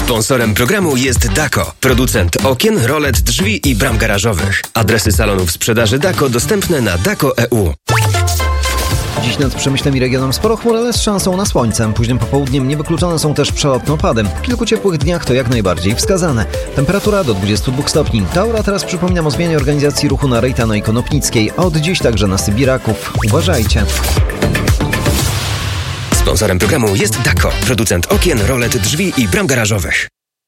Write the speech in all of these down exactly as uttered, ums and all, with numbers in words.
Sponsorem programu jest Dako, producent okien, rolet, drzwi i bram garażowych. Adresy salonów sprzedaży Dako dostępne na dako kropka e u. Dziś nad Przemyślem i regionem sporo chmur, ale z szansą na słońce. Późnym popołudniem niewykluczone są też przelotne opady. W kilku ciepłych dniach to jak najbardziej wskazane. Temperatura do dwudziestu dwóch stopni. Taura teraz przypominam o zmianie organizacji ruchu na Rejtano i Konopnickiej, a od dziś także na Sybiraków. Uważajcie. Sponsorem programu jest Dako, producent okien, rolet, drzwi i bram garażowych.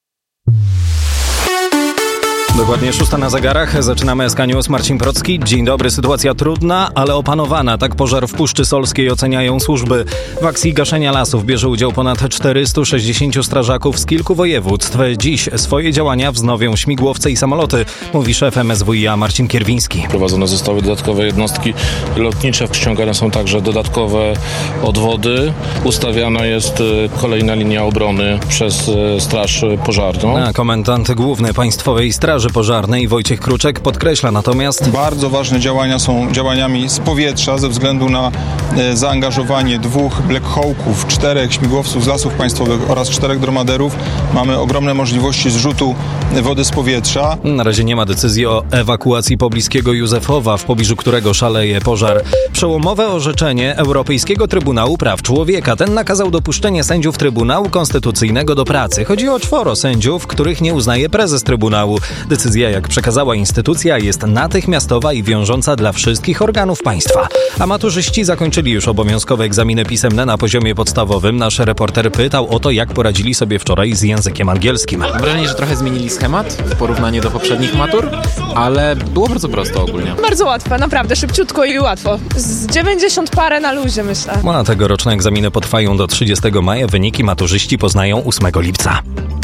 Dokładnie szósta na zegarach. Zaczynamy S K News. Marcin Procki. Dzień dobry. Sytuacja trudna, ale opanowana. Tak pożar w Puszczy Solskiej oceniają służby. W akcji gaszenia lasów bierze udział ponad czterystu sześćdziesięciu strażaków z kilku województw. Dziś swoje działania wznowią śmigłowce i samoloty, mówi szef M S W i A Marcin Kierwiński. Prowadzone zostały dodatkowe jednostki lotnicze. Ściągane są także dodatkowe odwody. Ustawiana jest kolejna linia obrony przez Straż Pożarną. A komendant główny Państwowej Straży Pożarnej Wojciech Kruczek podkreśla natomiast... Bardzo ważne działania są działaniami z powietrza ze względu na e, zaangażowanie dwóch Black Hawków, czterech śmigłowców z Lasów Państwowych oraz czterech dromaderów. Mamy ogromne możliwości zrzutu wody z powietrza. Na razie nie ma decyzji o ewakuacji pobliskiego Józefowa, w pobliżu którego szaleje pożar. Przełomowe orzeczenie Europejskiego Trybunału Praw Człowieka. Ten nakazał dopuszczenie sędziów Trybunału Konstytucyjnego do pracy. Chodzi o czworo sędziów, których nie uznaje prezes Trybunału. Decyzja, jak przekazała instytucja, jest natychmiastowa i wiążąca dla wszystkich organów państwa. A maturzyści zakończyli już obowiązkowe egzaminy pisemne na poziomie podstawowym. Nasz reporter pytał o to, jak poradzili sobie wczoraj z językiem angielskim. Mam wrażenie, że trochę zmienili schemat w porównaniu do poprzednich matur, ale było bardzo prosto ogólnie. Bardzo łatwe, naprawdę szybciutko i łatwo. Z dziewięćdziesiąt parę na luzie, myślę. A tegoroczne egzaminy potrwają do trzydziestego maja. Wyniki maturzyści poznają ósmego lipca.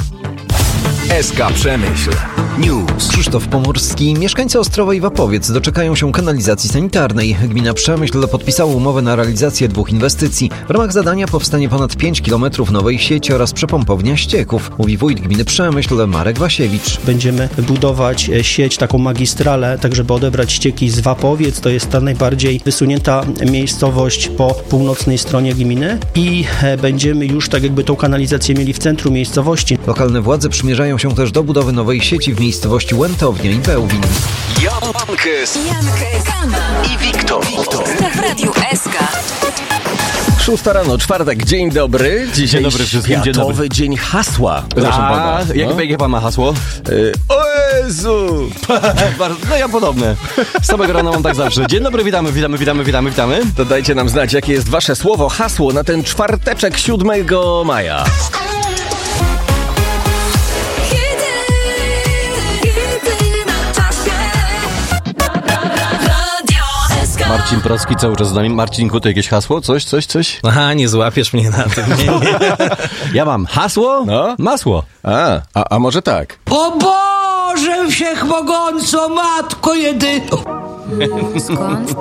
S K Przemyśl News. Krzysztof Pomorski. Mieszkańcy Ostrowa i Wapowiec doczekają się kanalizacji sanitarnej. Gmina Przemyśl podpisała umowę na realizację dwóch inwestycji. W ramach zadania powstanie ponad pięć kilometrów nowej sieci oraz przepompownia ścieków, mówi wójt gminy Przemyśl Marek Wasiewicz. Będziemy budować sieć, taką magistralę, tak żeby odebrać ścieki z Wapowiec. To jest ta najbardziej wysunięta miejscowość po północnej stronie gminy i będziemy już tak jakby tą kanalizację mieli w centrum miejscowości. Lokalne władze przymierzają się też do budowy nowej sieci w miejscowości Łętownia i Bełwin. Jankes, Jankes i Wiktor. w Radiu S K. Szósta rano, czwartek, dzień dobry. Dzisiaj dzień dobry wszystkim. Światowy dzień, dobry. dzień hasła. Proszę pana. Jak, no? jakie pan ma hasło? Yy, o Jezu! No ja podobne. Z samego rana mam tak zawsze. Dzień dobry, witamy, witamy, witamy, witamy, witamy. To dajcie nam znać, jakie jest wasze słowo, hasło na ten czwarteczek siódmego maja. Marcin Procki cały czas z nami. Marcinku, to jakieś hasło? Coś, coś, coś? Aha, nie złapiesz mnie na tym. Nie, nie. Ja mam hasło, no? masło. A, a, a może tak? O Boże Wszechmogąco, Matko jedyna! Skąd